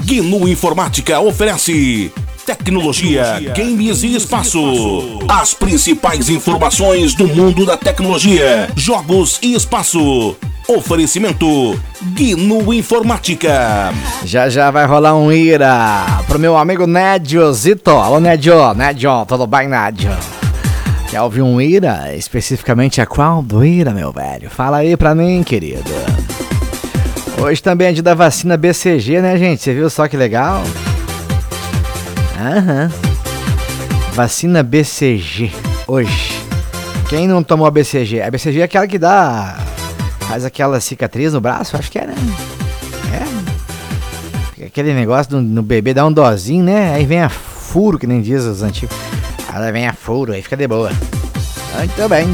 GNU Informática oferece tecnologia, games e espaço. As principais informações do mundo da tecnologia, jogos e espaço. Oferecimento GNU Informática. Já vai rolar um ira pro meu amigo Nédio Zito. Alô, Nédio, tudo bem, Nédio? Quer ouvir um ira? Especificamente a qual do ira, meu velho? Fala aí pra mim, querido. Hoje também é dia da vacina BCG, né, gente? Você viu só que legal? Aham. Vacina BCG hoje. Quem não tomou a BCG? A BCG é aquela que faz aquela cicatriz no braço? Acho que é, né? É. Aquele negócio no bebê dá um dozinho, né? Aí vem a furo, que nem diz os antigos. Aí vem a furo, aí fica de boa. Muito bem.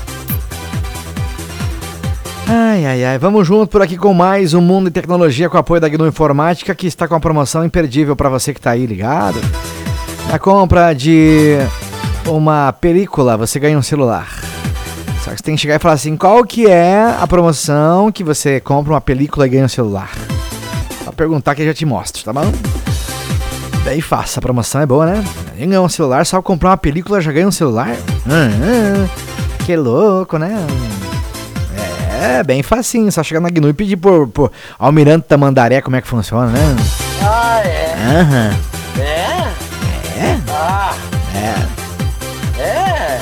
Ai. Vamos junto por aqui com mais um Mundo de Tecnologia com apoio da GNU Informática, que está com uma promoção imperdível para você que está aí ligado. Na compra de uma película, você ganha um celular. Só que você tem que chegar e falar assim, qual que é a promoção que você compra uma película e ganha um celular? Só perguntar que eu já te mostro, tá bom? Daí faça, a promoção é boa, né? Ganha um celular, só comprar uma película já ganha um celular? Que louco, né? É, bem facinho, só chegar na GNU e pedir por Almirante Tamandaré como é que funciona, né? Ah, é? Aham. É? Ah, é?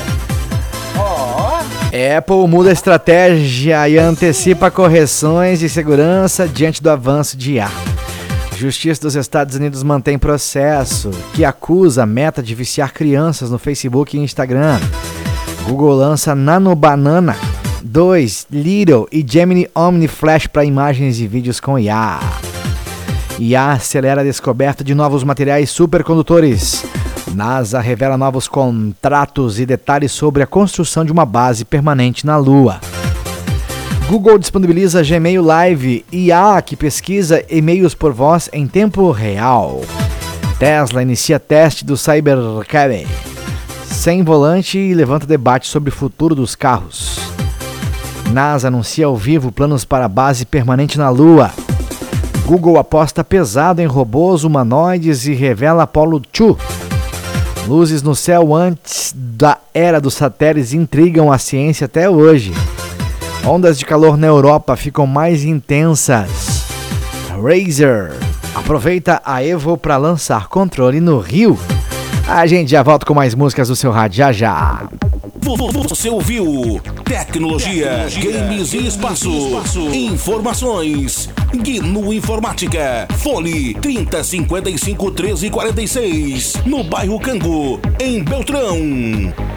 Ó. Apple muda a estratégia e antecipa correções de segurança diante do avanço de IA. Justiça dos Estados Unidos mantém processo que acusa a Meta de viciar crianças no Facebook e Instagram. Google lança Nano Banana 2, Little e Gemini Omni Flash para imagens e vídeos com IA. IA acelera a descoberta de novos materiais supercondutores. NASA revela novos contratos e detalhes sobre a construção de uma base permanente na Lua. Google disponibiliza Gmail Live, IA que pesquisa e-mails por voz em tempo real. Tesla inicia teste do Cybercab sem volante e levanta debate sobre o futuro dos carros. NASA anuncia ao vivo planos para base permanente na Lua. Google aposta pesado em robôs humanoides e revela Apollo 2. Luzes no céu antes da era dos satélites intrigam a ciência até hoje. Ondas de calor na Europa ficam mais intensas. Razer aproveita a Evo para lançar controle no Rio. A gente já volta com mais músicas do seu rádio já. Você ouviu Tecnologia, Games e Espaço. Informações GNU Informática. Fone 3055 1346. No bairro Cango, em Beltrão.